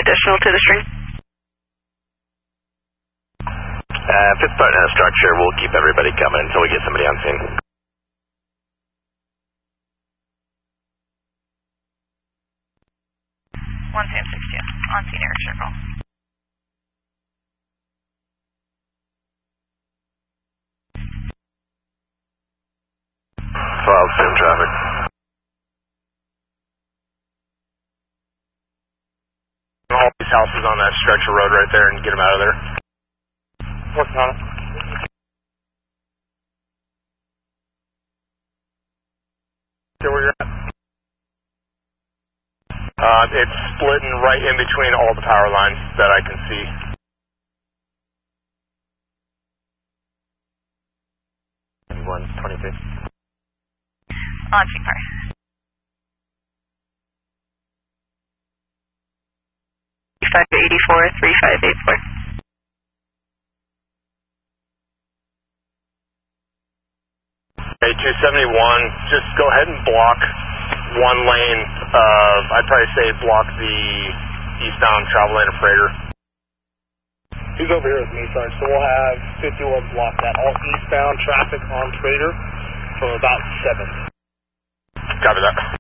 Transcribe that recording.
additional to the stream. If it's starting a structure, we'll keep everybody coming until we get somebody on scene. 1 Sam 62, on scene air circle. Sam traffic. All these houses on that structure road right there and get them out of there. Working on it. Okay, where you're at? It's splitting right in between all the power lines that I can see. One 22. On scene fire. Five 84 3584. Okay, 271, just go ahead and block one lane of, I'd probably say block the eastbound travel lane of Freighter. He's over here with me, sorry. So we'll have 51 block that all eastbound traffic on Freighter from about 7. Copy that.